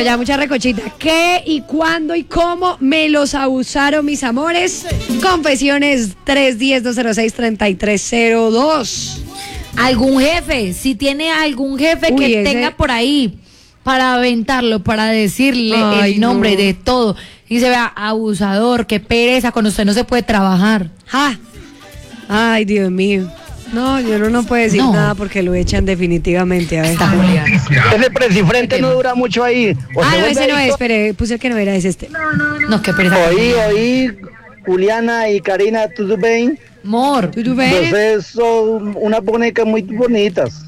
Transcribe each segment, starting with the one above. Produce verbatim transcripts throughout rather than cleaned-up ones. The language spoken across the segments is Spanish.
ya mucha recochita. ¿Qué y cuándo y cómo me los abusaron mis amores? Confesiones tres uno cero, dos cero seis, tres tres cero dos. Algún jefe, si tiene algún jefe Uy, que ese... tenga por ahí para aventarlo, para decirle Ay, el nombre no. de todo. Y se vea abusador, qué pereza, con usted no se puede trabajar. ¡Ja! Ay, Dios mío. No, yo no, no puedo decir no. nada porque lo echan definitivamente. A ver. Ese presifrente no dura mucho ahí. Ah, no, ese no es, espere, puse el que no era, es este. No, no, no. No, qué pereza. Oí, oí, Juliana y Karina, ¿tudo bem? Amor, ¿tudo bem? Ustedes son unas bonecas muy bonitas.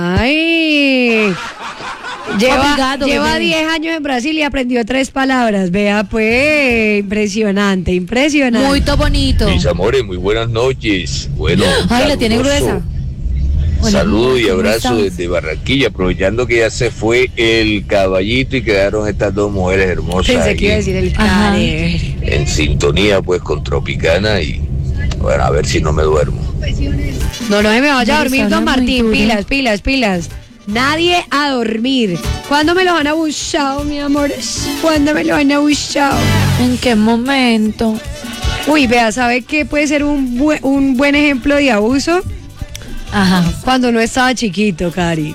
Ay. Lleva, lleva diez años en Brasil y aprendió tres palabras. Vea, pues, impresionante, impresionante. Muy bonito. Mis amores, muy buenas noches. Bueno, ay, la tiene gruesa. Saludo y abrazo desde Barranquilla, aprovechando que ya se fue el caballito y quedaron estas dos mujeres hermosas. Pensé que iba a decir el cadáver. En sintonía, pues, con Tropicana y, bueno, a ver si no me duermo. No, no se me vaya a dormir, don Martín. Pilas, pilas, pilas. Nadie a dormir. ¿Cuándo me lo han abusado, mi amor? ¿Cuándo me lo han abusado? ¿En qué momento? Uy, vea, ¿sabe qué puede ser un, bu- un buen ejemplo de abuso? Ajá. Cuando no estaba chiquito, Cari.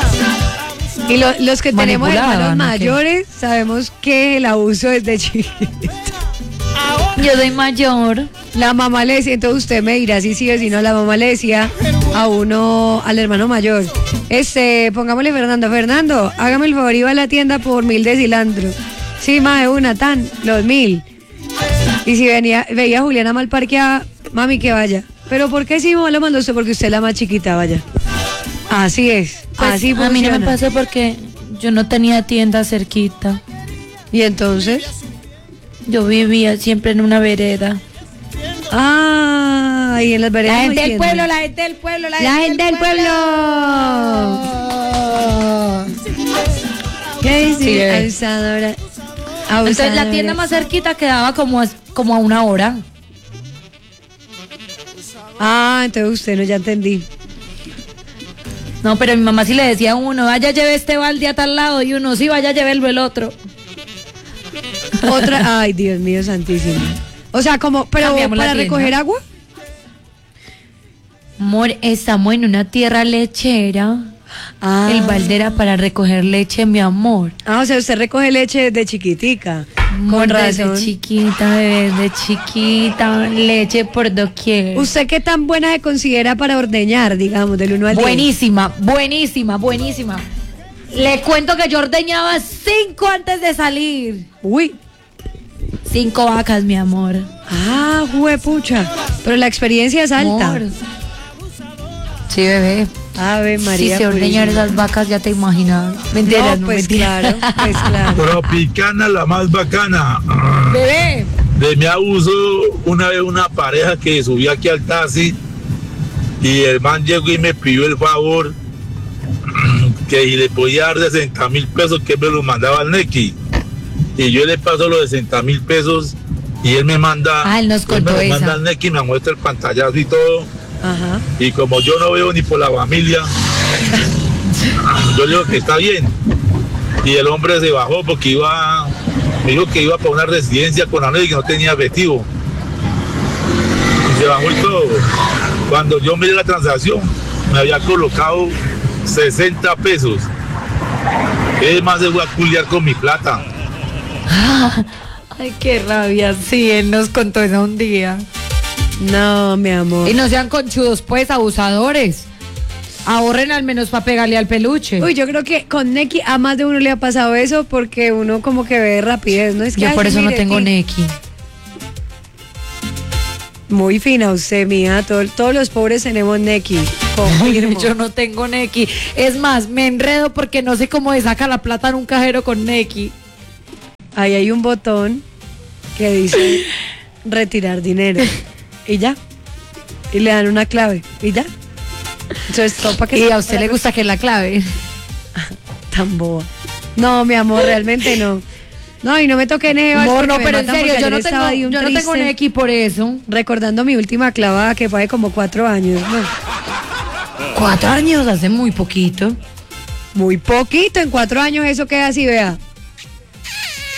Y lo, los que tenemos hermanos mayores ¿qué? Sabemos que el abuso es de chiquito. Yo soy mayor. La mamá le decía, entonces usted me dirá si sí o si no, la mamá le decía a uno, al hermano mayor, este, pongámosle Fernando, Fernando, hágame el favor, iba a la tienda por mil de cilantro. Sí, más de una, tan, los mil. Y si venía, veía a Juliana mal parqueada, mami, que vaya. ¿Pero por qué si mamá lo mandó usted? Porque usted es la más chiquita, vaya. Así es, pues así funciona. A mí no me pasó porque yo no tenía tienda cerquita. ¿Y entonces? Yo vivía siempre en una vereda. Ah, y en las veredas. La gente del pueblo, la gente del pueblo, la, la gente del pueblo. ¿Qué dice? Sí, abusadora. Abusadora. Entonces la tienda más cerquita quedaba como a, como a una hora. Ah, entonces usted no, ya entendí. No, pero mi mamá sí le decía a uno, vaya lleve este balde a tal lado, y uno sí, vaya llevarlo el otro. Otra, ay, Dios mío santísimo. O sea, como, pero Cambiamos para recoger agua. Amor, estamos en una tierra lechera. Ah. El balde era para recoger leche, mi amor. Ah, o sea, usted recoge leche desde chiquitica. Con razón. Desde chiquita, desde chiquita, leche por doquier. ¿Usted qué tan buena se considera para ordeñar, digamos, del uno al diez? Buenísima, buenísima, buenísima. Le cuento que yo ordeñaba cinco antes de salir. Uy. Cinco vacas, mi amor. Ah, juepucha. Pero la experiencia es alta. Amor. Sí, bebé. Ave María. Si se ordeñan esas vacas, ya te imaginas. Mentiras, no, pues mentira. Claro, pues claro. Tropicana, la más bacana. Bebé. De mi abuso, una vez una pareja que subía aquí al taxi y el man llegó y me pidió el favor que si le podía dar sesenta mil pesos que me lo mandaba al Nequi. Y yo le paso los sesenta mil pesos y él me manda, ah, él nos contó él me esa. manda al Nequi, me muestra el pantallazo y todo. Ajá. Y como yo no veo ni por la familia, yo le digo que está bien. Y el hombre se bajó porque iba, me dijo que iba para una residencia con la y que no tenía efectivo. Y se bajó y todo. Cuando yo miré la transacción, me había colocado sesenta pesos. Es más, se voy a culiar con mi plata. Ay, qué rabia. Sí, él nos contó eso un día. No, mi amor. Y no sean conchudos, pues, abusadores. Ahorren al menos para pegarle al peluche. Uy, yo creo que con Nequi a más de uno le ha pasado eso porque uno como que ve rapidez, ¿no? Es que yo por eso no tengo ti. Nequi. Muy fina usted, mía. Todo, todos los pobres tenemos Nequi. Yo no tengo Nequi. Es más, me enredo porque no sé cómo se saca la plata en un cajero con Nequi. Ahí hay un botón que dice retirar dinero. Y ya. Y le dan una clave. Y ya. Entonces, todo para que y a usted le gusta que la clave. Tan boba. No, mi amor, realmente no. No, y no me toqué Neva. No, no, pero en serio, yo no tengo, yo no tengo Nequi por eso. Recordando mi última clavada que fue de como cuatro años. ¿No? Cuatro años, hace muy poquito. Muy poquito, en cuatro años eso queda así, vea.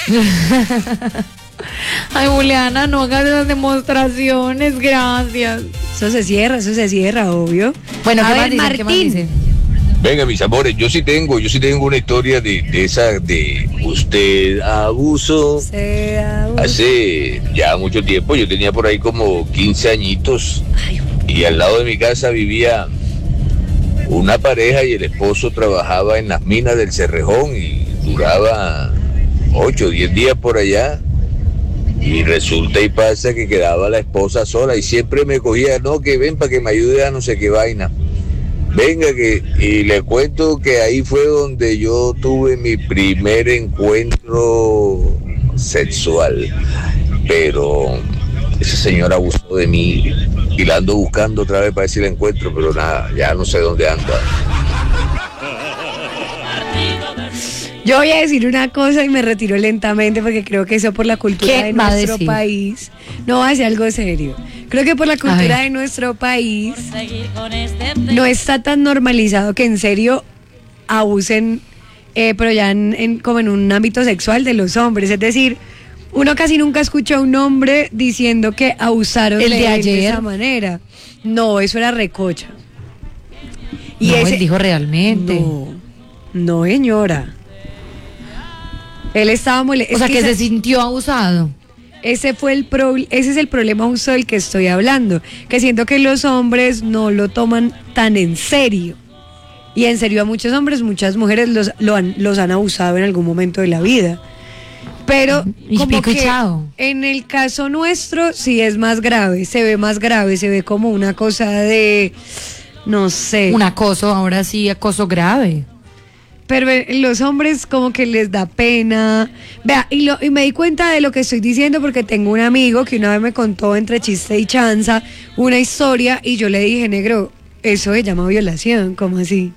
Ay, Juliana, no hagas esas demostraciones, gracias. Eso se cierra, eso se cierra, obvio. Bueno, a ¿qué ver, más dice? ¿Qué más Martín. dice? Venga, mis amores, yo sí tengo, yo sí tengo una historia de, de esa, de usted abusó. Se abusa. Hace ya mucho tiempo, yo tenía por ahí como quince añitos y al lado de mi casa vivía una pareja y el esposo trabajaba en las minas del Cerrejón y duraba ocho o diez días por allá. Y resulta y pasa que quedaba la esposa sola y siempre me cogía, no, que ven para que me ayude a no sé qué vaina. Venga, que y le cuento que ahí fue donde yo tuve mi primer encuentro sexual. Pero esa señora abusó de mí y la ando buscando otra vez para ver si la encuentro, pero nada, ya no sé dónde anda. Yo voy a decir una cosa y me retiro lentamente porque creo que eso por la cultura ¿Qué de va a nuestro decir? país. No va a decir algo serio. Creo que por la cultura ver. de nuestro país no está tan normalizado que en serio abusen, eh, pero ya en, en- como en un ámbito sexual de los hombres. Es decir, uno casi nunca escucha a un hombre diciendo que abusaron El de él ayer. de esa manera. No, eso era recocha. No, él dijo realmente. No, no, señora. Él estaba molesto. O sea, que se sintió abusado. Ese fue el pro, ese es el problema justo del que estoy hablando, que siento que los hombres no lo toman tan en serio. Y en serio a muchos hombres, muchas mujeres los, lo han, los han abusado en algún momento de la vida. Pero Y como pico y que chao. en el caso nuestro sí es más grave, se ve más grave, se ve como una cosa de, no sé. Un acoso, ahora sí, acoso grave. Pero los hombres como que les da pena. Vea, y, lo, y me di cuenta de lo que estoy diciendo porque tengo un amigo que una vez me contó entre chiste y chanza una historia y yo le dije, negro, eso se llama violación, ¿cómo así?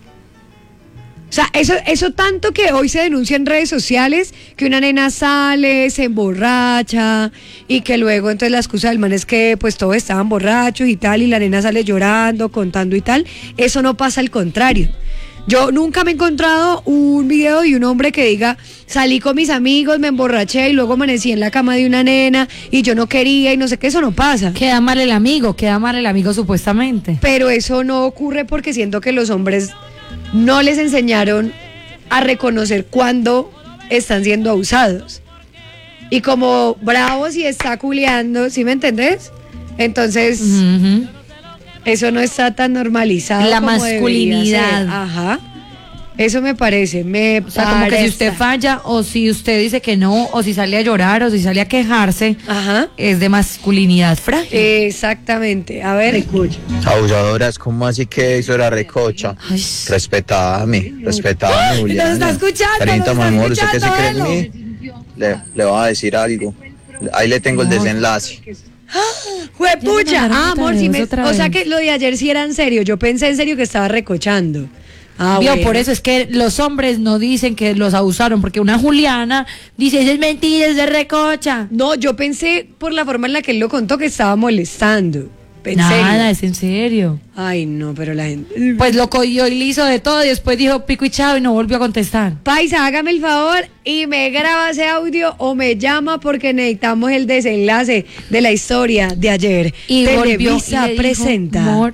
O sea, eso, eso tanto que hoy se denuncia en redes sociales, que una nena sale, se emborracha y que luego entonces la excusa del man es que pues todos estaban borrachos y tal y la nena sale llorando, contando y tal. Eso no pasa, al contrario. Yo nunca me he encontrado un video de un hombre que diga, salí con mis amigos, me emborraché y luego amanecí en la cama de una nena y yo no quería y no sé qué, eso no pasa. Queda mal el amigo, queda mal el amigo supuestamente. Pero eso no ocurre porque siento que los hombres no les enseñaron a reconocer cuando están siendo abusados. Y como bravos y está culeando, ¿sí me entendés? Entonces... Ujú. Eso no está tan normalizado. La como debería masculinidad. ser. Ajá. Eso me parece. Me O sea, como que si parece. usted falla, o si usted dice que no, o si sale a llorar, o si sale a quejarse, Ajá. es de masculinidad frágil. Exactamente. A ver. Abusadoras, ¿cómo así que eso era recocha? Ay. Respetadme, respetadme, Juliana. está escuchando, Carita, nos mi está amor, ¿usted qué se cree escuchando, en mí? Le, le voy a decir algo. Ahí le tengo el desenlace. ¡Juepucha! Ya me mandaron Ah, amor, otra si vez, me- otra o sea vez. que lo de ayer sí era en serio. Yo pensé en serio que estaba recochando. Ah, Vio, bueno. por eso es que los hombres no dicen que los abusaron, porque una Juliana dice, eso es mentira, es de recocha. No, yo pensé por la forma en la que él lo contó que estaba molestando. En Nada, serio. es en serio. Ay, no, pero la gente. Pues lo cogió y le hizo de todo y después dijo pico y chao y no volvió a contestar. Paisa, hágame el favor y me graba ese audio o me llama porque necesitamos el desenlace de la historia de ayer. Y volvió y Televisa le dijo, presenta. amor,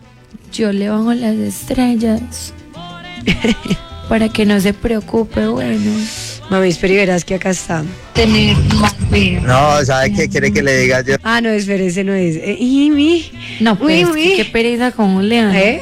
yo le bajo las estrellas para que no se preocupe, bueno. Mami, espera y verás que acá está. Tener más vida. No, ¿sabe qué quiere que le diga yo? Ah, no, espera, ese no es. Eh, y mi. No, pues, Uy, uy. qué pereza con Juliana. ¿Eh?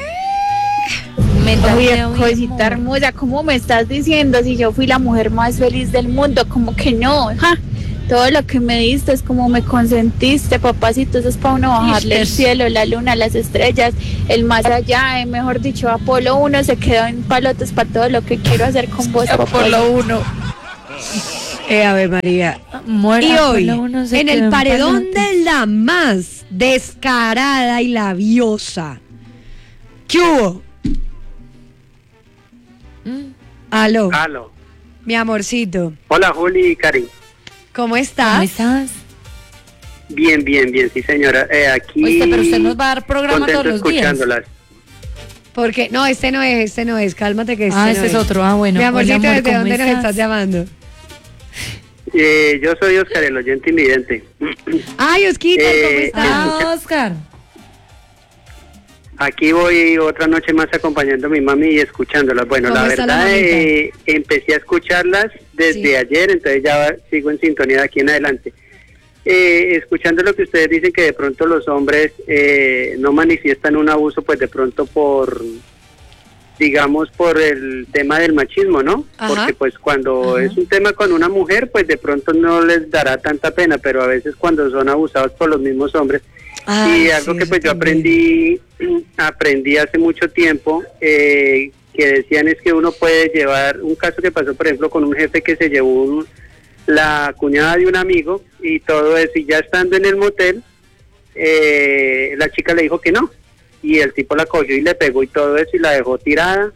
Me da Oye, miedo, cosita amor. hermosa, ¿cómo me estás diciendo si yo fui la mujer más feliz del mundo? Como que no, ja. Todo lo que me diste es como me consentiste, papacito, eso es para uno bajarle el Ish, cielo, la luna, las estrellas, el más allá, eh, mejor dicho, Apolo uno se quedó en palotes para todo lo que quiero hacer con vos, Por papá. lo uno. Eh, a ver, María. Amor, Y ah, hoy, por lo uno se en quedó el paredón palotes. de la más descarada y labiosa. ¿Qué hubo? Mm. Aló, Aló. mi amorcito. Hola, Juli y Cari. ¿Cómo ¿Cómo estás? estás? Bien, bien, bien, sí, señora. Eh, aquí. Oíste, pero usted nos va a dar programa contento todos los días. escuchándolas. Porque, no, este no es, este no es, cálmate que este Ah, no ese es otro, ah, bueno. Mi amorcito, Hola, amor, ¿desde ¿cómo dónde nos estás? estás llamando? Eh, yo soy Oscar, el oyente invidente. Ay, Osquita, ¿cómo Eh, estás? Ah, Oscar. Aquí voy otra noche más acompañando a mi mami y escuchándolas. Bueno, ¿Cómo la está la verdad, mamita? eh, empecé a escucharlas desde Sí. ayer, entonces ya sigo en sintonía de aquí en adelante. Eh, escuchando lo que ustedes dicen, que de pronto los hombres eh, no manifiestan un abuso, pues de pronto por, digamos, por el tema del machismo, ¿no? Ajá. Porque pues cuando Ajá. es un tema con una mujer, pues de pronto no les dará tanta pena, pero a veces cuando son abusados por los mismos hombres. Ay, Y algo sí, que eso pues yo también. aprendí, aprendí hace mucho tiempo, eh, que decían es que uno puede llevar, un caso que pasó por ejemplo con un jefe que se llevó un- la cuñada de un amigo y todo eso, y ya estando en el motel, eh, la chica le dijo que no, y el tipo la cogió y le pegó y todo eso y la dejó tirada,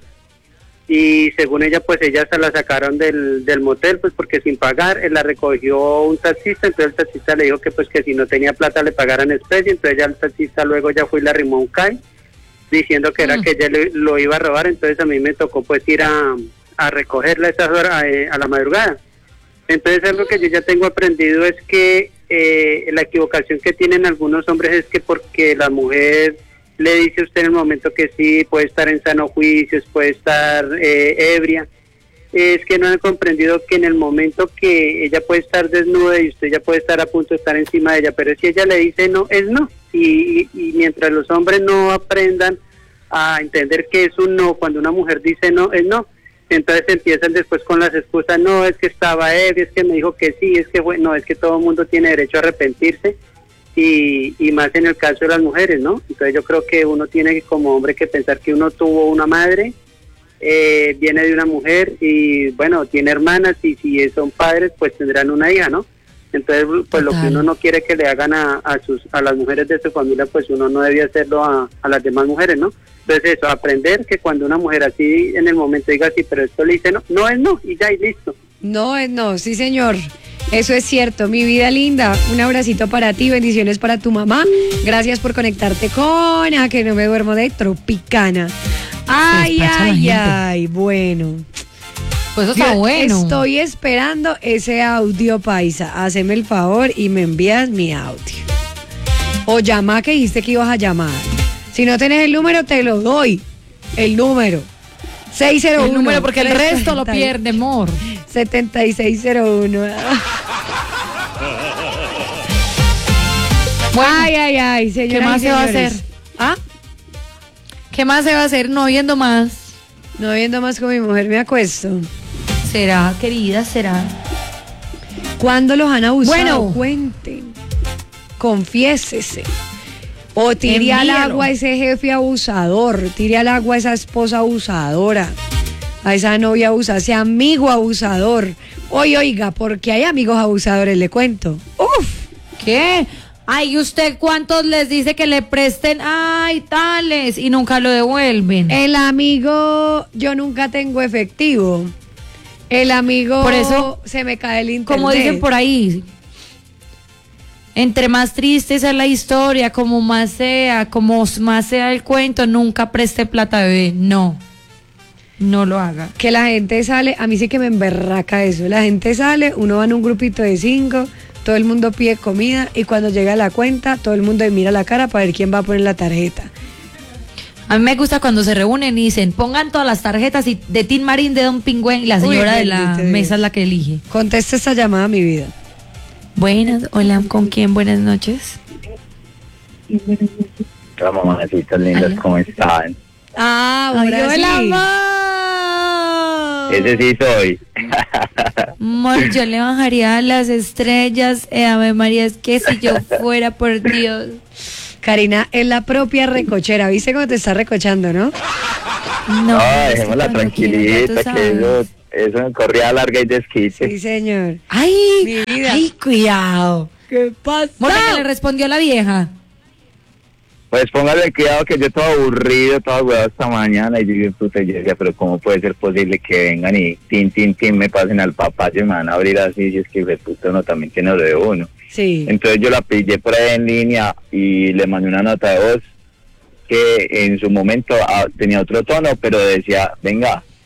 y según ella pues ella se la sacaron del, del motel pues porque sin pagar, él la recogió un taxista, entonces el taxista le dijo que pues que si no tenía plata le pagaran especie, entonces ya el taxista luego ya fue y le arrimó un C A I diciendo que era Mm. que ella le- lo iba a robar, entonces a mí me tocó pues ir a, a recogerla a esas horas, eh, a la madrugada. Entonces algo que yo ya tengo aprendido es que eh, la equivocación que tienen algunos hombres es que porque la mujer le dice a usted en el momento que sí, puede estar en sano juicio, puede estar eh, ebria, es que no han comprendido que en el momento que ella puede estar desnuda y usted ya puede estar a punto de estar encima de ella, pero si ella le dice no, es no. Y, y, y mientras los hombres no aprendan a entender que es un no, cuando una mujer dice no, es no. Entonces empiezan después con las excusas, no, es que estaba ebria, es que me dijo que sí, es que fue, no, es que todo el mundo tiene derecho a arrepentirse. Y, y más en el caso de las mujeres, ¿no? Entonces yo creo que uno tiene que, como hombre, que pensar que uno tuvo una madre, eh, viene de una mujer y bueno, tiene hermanas y si son padres pues tendrán una hija, ¿no? Entonces pues lo que Total. uno no quiere que le hagan a, a sus a las mujeres de su familia, pues uno no debía hacerlo a, a las demás mujeres, ¿no? Entonces eso, aprender que cuando una mujer así en el momento diga sí, pero esto le dice no, no es no y ya y listo. No, es no, sí señor. Eso es cierto, mi vida linda. Un abracito para ti, bendiciones para tu mamá. Gracias por conectarte con A que no me duermo de Tropicana. Ay, despacha la ay, gente. ay, bueno. Pues eso está Yo bueno. Estoy esperando ese audio, paisa. Haceme el favor y me envías mi audio. O llama que dijiste que ibas a llamar. Si no tenés el número, te lo doy. El número. seis cero uno. El número, porque el resto lo setenta pierde, amor. setenta y seis cero uno. Ay, ay, ay, señoras ¿Qué más y se va a señores. hacer? ¿Ah? ¿Qué más se va a hacer? No viendo más. No viendo más con mi mujer me acuesto. ¿Será, querida? ¿Será? ¿Cuándo los han abusado? Bueno. Cuenten. Confiésese. O tire al Envíelo. agua a ese jefe abusador. Tire al agua a esa esposa abusadora. A esa novia abusadora. A ese amigo abusador. Oye, oiga, porque hay amigos abusadores, le cuento. Uf. ¿Qué? Ay, ¿usted cuántos les dice que le presten? Ay, tales. Y nunca lo devuelven. El amigo, yo nunca tengo efectivo. El amigo, Por eso, se me cae el internet. Como dicen por ahí, entre más triste sea la historia, como más sea, como más sea el cuento, nunca preste plata, bebé. No, no lo haga. Que la gente sale, a mí sí que me emberraca eso. La gente sale, uno va en un grupito de cinco, todo el mundo pide comida y cuando llega la cuenta, todo el mundo mira la cara para ver quién va a poner la tarjeta. A mí me gusta cuando se reúnen y dicen, pongan todas las tarjetas y de Tin Marín, de Don Pingüen, y la Uy, señora de la bendito Dios. mesa es la que elige. Contesta esta llamada, mi vida. Buenas, hola, ¿con quién? Buenas noches. Hola, mamacitas lindas, Aló. ¿cómo están? Ah, Ay, ahora hola, sí. amor. Ese sí soy. Amor, yo le bajaría a las estrellas, eh, Ave María, es que si yo fuera, por Dios. Karina es la propia recochera. ¿Viste cómo te está recochando, no? No, No, es que dejémosla cuando quiero, ya tú tranquilita, que eso, sabes. eso es corrida larga y desquite. Sí, señor. Ay, Mi vida. ay, cuidado. ¿Qué pasa? Amor, ¿qué le respondió la vieja? Pues póngale cuidado que yo todo aburrido, todo agüeado esta mañana y yo digo, puta, yo decía, pero ¿cómo puede ser posible que vengan y tin, tin, tin, me pasen al papá y me van a abrir así? Y es que, de puta, uno también tiene lo de uno. Sí. Entonces yo la pillé por ahí en línea y le mandé una nota de voz que en su momento ah, tenía otro tono, pero decía, venga,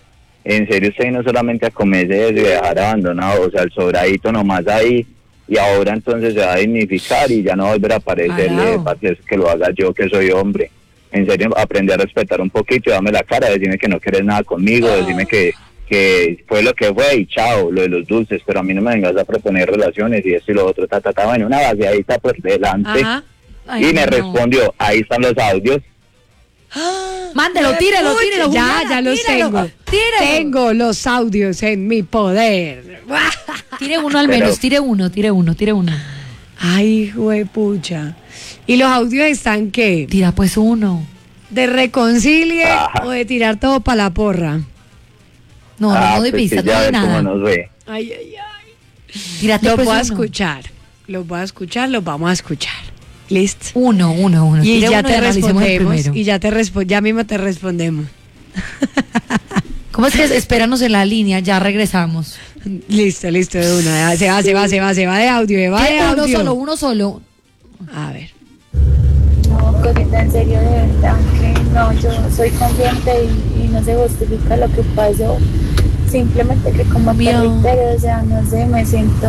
en serio usted no solamente a comerse eso y dejar abandonado, o sea, el sobradito nomás ahí, y ahora entonces se va a dignificar y ya no va a volver a aparecerle, para que lo haga yo que soy hombre. En serio, aprende a respetar un poquito y dame la cara, decirme que no quieres nada conmigo, oh. decirme que, que fue lo que fue y chao, lo de los dulces, pero a mí no me vengas a proponer relaciones y esto y lo otro, ta, ta, ta, bueno, una vaciadita por delante. Ay, y me no. respondió, ahí están los audios. Mándelo, tírelo, tírelo. Ya, Juliana, ya los tírelo, tengo. Tírelo. Tengo los audios en mi poder. Tire uno al Pero, menos, tire uno, tire uno, tire uno. Ay, juepucha. ¿Y los audios están qué? Tira pues uno. ¿De reconcilie ah. o de tirar todo para la porra? No, ah, no de pues pista, sí, no de nada. Nos ve. Ay, ay, ay. Tírate lo pues voy a uno. escuchar. Lo voy a escuchar, lo vamos a escuchar. Listo. Uno, uno, uno. Y Tire ya uno te y respondemos. Y ya te respo- ya mismo te respondemos. ¿Cómo es que es? Espéranos en la línea, ya regresamos. Listo, listo, de una. Se va, se va, se va, se va de audio, se va de uno audio. solo, uno solo. A ver. No, Corita, en serio, de verdad, que no, yo soy consciente y, y no se justifica lo que pasó. Simplemente que como te reitero, o sea, no sé, me siento...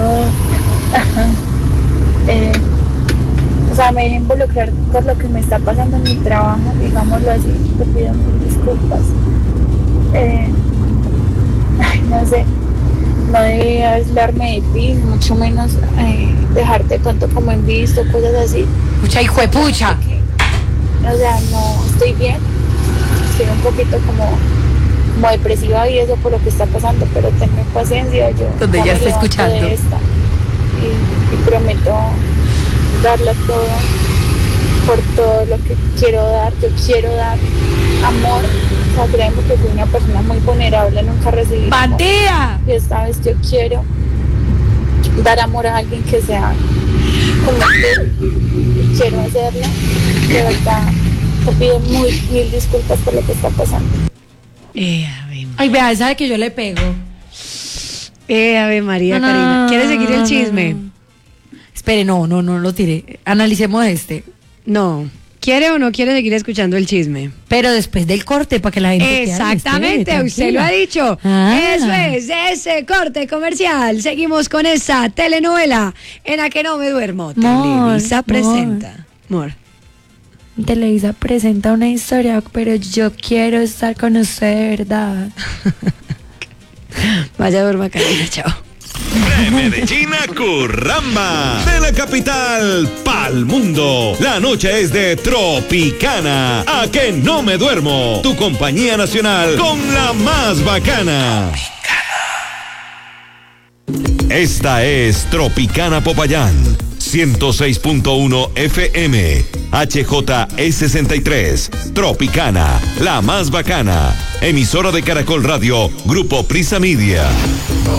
eh, o sea, me dejé involucrar por lo que me está pasando en mi trabajo, digámoslo así, te pido mil disculpas. Eh, ay, no sé, no debía aislarme de ti, mucho menos eh, dejarte tanto como en visto, cosas así. Pucha, hijo de pucha. O sea, no estoy bien, estoy un poquito como, como depresiva y eso por lo que está pasando, pero tenme paciencia, yo donde ya está escuchando de esta, y, y prometo darle todo por todo lo que quiero dar. Yo quiero dar amor, o sea, créeme que soy una persona muy vulnerable, nunca recibí ¡Bandía! Y esta vez yo quiero dar amor a alguien que sea como tú, y quiero hacerlo. De verdad, te pido muy mil disculpas por lo que está pasando. Eh, ave, Ay, vea, sabe que yo le pego. eh, ave María, No, Karina. no, ¿Quieres seguir el chisme? no. Espere, no, no, no lo tire. Analicemos este. No. ¿Quiere o no quiere seguir escuchando el chisme? Pero después del corte, para que la gente... Exactamente, quede, usted lo ha dicho. Ah. Eso es, ese corte comercial. Seguimos con esa telenovela en la que no me duermo. Mor, Televisa presenta. Mor. Televisa presenta una historia, pero yo quiero estar con usted de verdad. Vaya, duerma, Karina, chao. De Medellín a Curramba, de la capital pa'l mundo. La noche es de Tropicana. A que no me duermo. Tu compañía nacional con la más bacana. Esta es Tropicana Popayán. ciento seis punto uno F M, H J E sesenta y tres, Tropicana, la más bacana, emisora de Caracol Radio, Grupo Prisa Media.